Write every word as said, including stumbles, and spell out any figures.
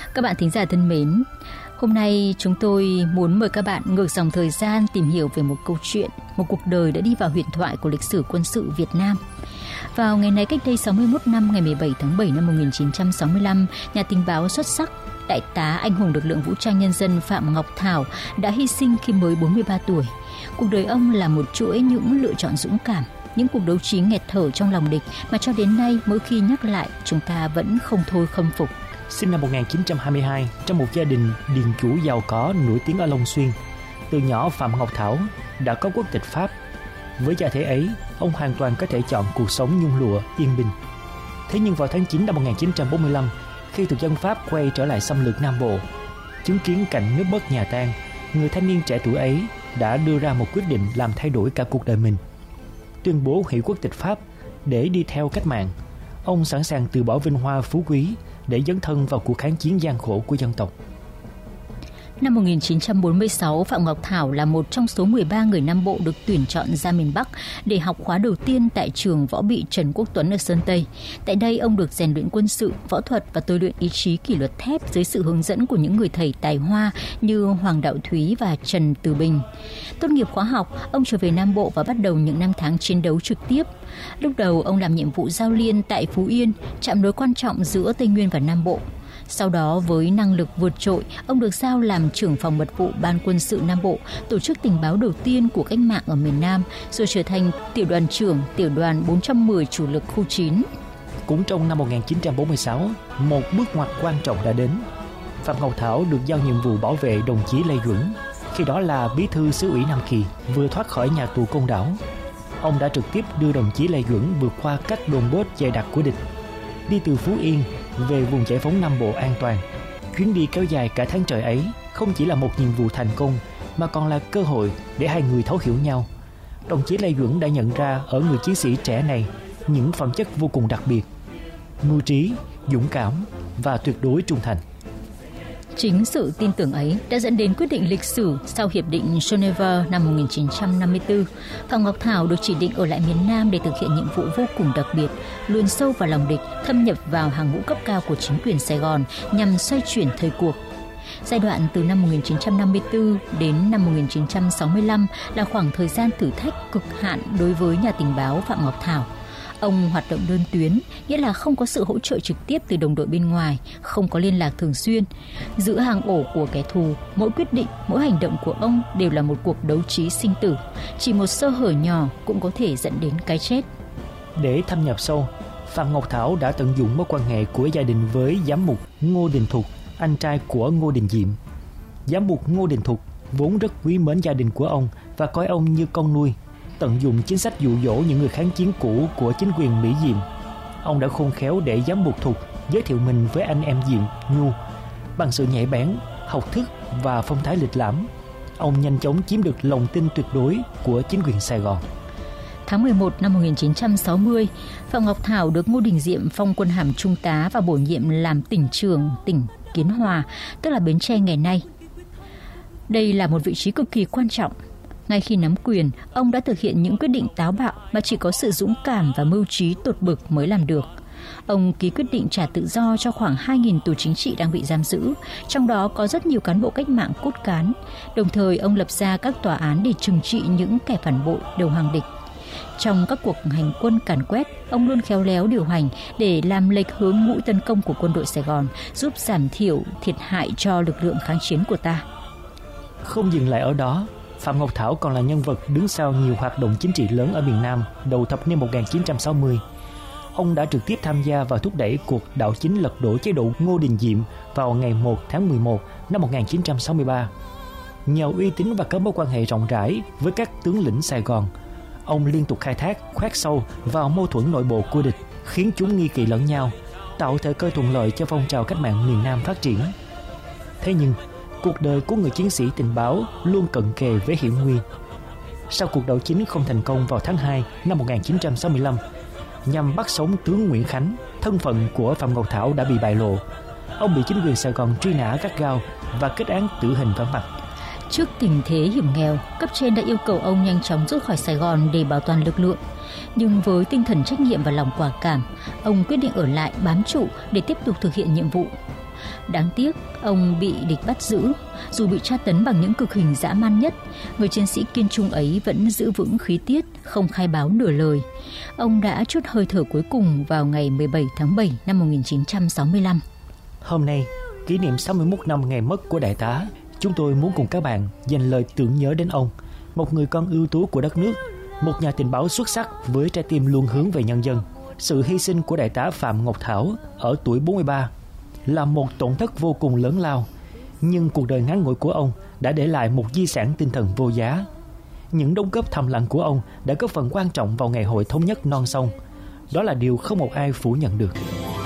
Các bạn thính giả thân mến, hôm nay chúng tôi muốn mời các bạn ngược dòng thời gian tìm hiểu về một câu chuyện, một cuộc đời đã đi vào huyền thoại của lịch sử quân sự Việt Nam. Vào ngày này cách đây sáu mươi mốt năm, ngày mười bảy tháng bảy năm một nghìn chín trăm sáu mươi lăm, nhà tình báo xuất sắc, đại tá anh hùng lực lượng vũ trang nhân dân Phạm Ngọc Thảo đã hy sinh khi mới bốn mươi ba tuổi. Cuộc đời ông là một chuỗi những lựa chọn dũng cảm, những cuộc đấu trí nghẹt thở trong lòng địch mà cho đến nay mỗi khi nhắc lại chúng ta vẫn không thôi khâm phục. Sinh năm một nghìn chín trăm hai mươi hai trong một gia đình điền chủ giàu có nổi tiếng ở Long Xuyên. Từ nhỏ Phạm Ngọc Thảo đã có quốc tịch Pháp. Với gia thế ấy, ông hoàn toàn có thể chọn cuộc sống nhung lụa, yên bình. Thế nhưng vào tháng chín năm một nghìn chín trăm bốn mươi lăm, khi thực dân Pháp quay trở lại xâm lược Nam Bộ, chứng kiến cảnh nước mất nhà tan, người thanh niên trẻ tuổi ấy đã đưa ra một quyết định làm thay đổi cả cuộc đời mình. Tuyên bố hủy quốc tịch Pháp để đi theo cách mạng, ông sẵn sàng từ bỏ vinh hoa phú quý để dấn thân vào cuộc kháng chiến gian khổ của dân tộc. Năm một nghìn chín trăm bốn mươi sáu, Phạm Ngọc Thảo là một trong số mười ba người Nam Bộ được tuyển chọn ra miền Bắc để học khóa đầu tiên tại trường võ bị Trần Quốc Tuấn ở Sơn Tây. Tại đây, ông được rèn luyện quân sự, võ thuật và tôi luyện ý chí kỷ luật thép dưới sự hướng dẫn của những người thầy tài hoa như Hoàng Đạo Thúy và Trần Từ Bình. Tốt nghiệp khóa học, ông trở về Nam Bộ và bắt đầu những năm tháng chiến đấu trực tiếp. Lúc đầu, ông làm nhiệm vụ giao liên tại Phú Yên, trạm nối quan trọng giữa Tây Nguyên và Nam Bộ. Sau đó, với năng lực vượt trội, ông được giao làm trưởng phòng mật vụ Ban Quân sự Nam Bộ, tổ chức tình báo đầu tiên của cách mạng ở miền Nam, rồi trở thành tiểu đoàn trưởng tiểu đoàn bốn trăm mười chủ lực khu chín. Cũng trong năm một nghìn chín trăm bốn mươi sáu, một bước ngoặt quan trọng đã đến. Phạm Ngọc Thảo được giao nhiệm vụ bảo vệ đồng chí Lê Duẩn, khi đó là bí thư xứ ủy Nam Kỳ, vừa thoát khỏi nhà tù Côn Đảo. Ông đã trực tiếp đưa đồng chí Lê Duẩn vượt qua các đồn bốt dày đặc của địch, đi từ Phú Yên về vùng giải phóng Nam Bộ an toàn. Chuyến đi kéo dài cả tháng trời ấy không chỉ là một nhiệm vụ thành công mà còn là cơ hội để hai người thấu hiểu nhau. Đồng chí Lê Duẩn đã nhận ra ở người chiến sĩ trẻ này những phẩm chất vô cùng đặc biệt: mưu trí, dũng cảm và tuyệt đối trung thành. Chính sự tin tưởng ấy đã dẫn đến quyết định lịch sử sau Hiệp định Geneva năm một nghìn chín trăm năm mươi tư. Phạm Ngọc Thảo được chỉ định ở lại miền Nam để thực hiện nhiệm vụ vô cùng đặc biệt, luồn sâu vào lòng địch, thâm nhập vào hàng ngũ cấp cao của chính quyền Sài Gòn nhằm xoay chuyển thời cuộc. Giai đoạn từ năm một nghìn chín trăm năm mươi tư đến năm một nghìn chín trăm sáu mươi lăm là khoảng thời gian thử thách cực hạn đối với nhà tình báo Phạm Ngọc Thảo. Ông hoạt động đơn tuyến, nghĩa là không có sự hỗ trợ trực tiếp từ đồng đội bên ngoài, không có liên lạc thường xuyên. Giữa hàng ổ của kẻ thù, mỗi quyết định, mỗi hành động của ông đều là một cuộc đấu trí sinh tử. Chỉ một sơ hở nhỏ cũng có thể dẫn đến cái chết. Để thâm nhập sâu, Phạm Ngọc Thảo đã tận dụng mối quan hệ của gia đình với giám mục Ngô Đình Thục, anh trai của Ngô Đình Diệm. Giám mục Ngô Đình Thục vốn rất quý mến gia đình của ông và coi ông như con nuôi. Tận dụng chính sách dụ dỗ những người kháng chiến cũ của chính quyền Mỹ Diệm, ông đã khôn khéo để giám mục Thục giới thiệu mình với anh em Diệm, Nhu. Bằng sự nhạy bén, học thức và phong thái lịch lãm, ông nhanh chóng chiếm được lòng tin tuyệt đối của chính quyền Sài Gòn. Tháng mười một năm một nghìn chín trăm sáu mươi, Phạm Ngọc Thảo được Ngô Đình Diệm phong quân hàm trung tá và bổ nhiệm làm tỉnh trưởng tỉnh Kiến Hòa, tức là Bến Tre ngày nay. Đây là một vị trí cực kỳ quan trọng. Ngay khi nắm quyền, ông đã thực hiện những quyết định táo bạo mà chỉ có sự dũng cảm và mưu trí tột bực mới làm được. Ông ký quyết định trả tự do cho khoảng hai nghìn tù chính trị đang bị giam giữ, trong đó có rất nhiều cán bộ cách mạng cốt cán. Đồng thời, ông lập ra các tòa án để trừng trị những kẻ phản bội đầu hàng địch. Trong các cuộc hành quân càn quét, ông luôn khéo léo điều hành để làm lệch hướng mũi tấn công của quân đội Sài Gòn, giúp giảm thiểu thiệt hại cho lực lượng kháng chiến của ta. Không dừng lại ở đó, Phạm Ngọc Thảo còn là nhân vật đứng sau nhiều hoạt động chính trị lớn ở miền Nam đầu thập niên một nghìn chín trăm sáu mươi. Ông đã trực tiếp tham gia và thúc đẩy cuộc đảo chính lật đổ chế độ Ngô Đình Diệm vào ngày một tháng mười một năm một nghìn chín trăm sáu mươi ba. Nhờ uy tín và các mối quan hệ rộng rãi với các tướng lĩnh Sài Gòn, ông liên tục khai thác, khoét sâu vào mâu thuẫn nội bộ của địch, khiến chúng nghi kỵ lẫn nhau, tạo thời cơ thuận lợi cho phong trào cách mạng miền Nam phát triển. Thế nhưng, cuộc đời của người chiến sĩ tình báo luôn cận kề với hiểm nguy. Sau cuộc đảo chính không thành công vào tháng hai năm một nghìn chín trăm sáu mươi lăm, nhằm bắt sống tướng Nguyễn Khánh, thân phận của Phạm Ngọc Thảo đã bị bại lộ. Ông bị chính quyền Sài Gòn truy nã gắt gao và kết án tử hình vắng mặt. Trước tình thế hiểm nghèo, cấp trên đã yêu cầu ông nhanh chóng rút khỏi Sài Gòn để bảo toàn lực lượng. Nhưng với tinh thần trách nhiệm và lòng quả cảm, ông quyết định ở lại bám trụ để tiếp tục thực hiện nhiệm vụ. Đáng tiếc, ông bị địch bắt giữ. Dù bị tra tấn bằng những cực hình dã man nhất, người chiến sĩ kiên trung ấy vẫn giữ vững khí tiết, không khai báo nửa lời. Ông đã trút hơi thở cuối cùng vào ngày mười bảy tháng bảy năm một nghìn chín trăm sáu mươi lăm. Hôm nay, kỷ niệm sáu mươi mốt năm ngày mất của đại tá, chúng tôi muốn cùng các bạn dành lời tưởng nhớ đến ông, một người con ưu tú của đất nước, một nhà tình báo xuất sắc với trái tim luôn hướng về nhân dân. Sự hy sinh của đại tá Phạm Ngọc Thảo ở tuổi bốn mươi ba là một tổn thất vô cùng lớn lao, nhưng cuộc đời ngắn ngủi của ông đã để lại một di sản tinh thần vô giá. Những đóng góp thầm lặng của ông đã góp phần quan trọng vào ngày hội thống nhất non sông. Đó là điều không một ai phủ nhận được.